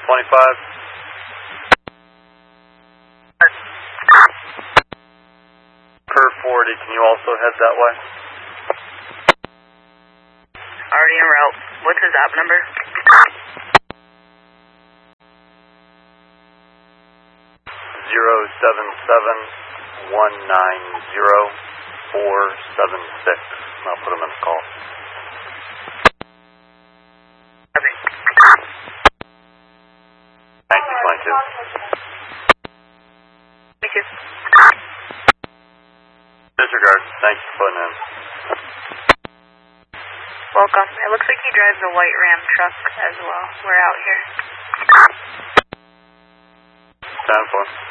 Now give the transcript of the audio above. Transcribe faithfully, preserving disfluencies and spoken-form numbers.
twenty-five. Per forty, can you also head that way? Already en route. What's his app number? Zero seven seven one nine zero four seven six. I'll put him in the call. Copy. Thank you, twenty-two. Thank you. Disregard. Thanks for putting in. Welcome. It looks like he drives a white Ram truck as well. We're out here. Stand for.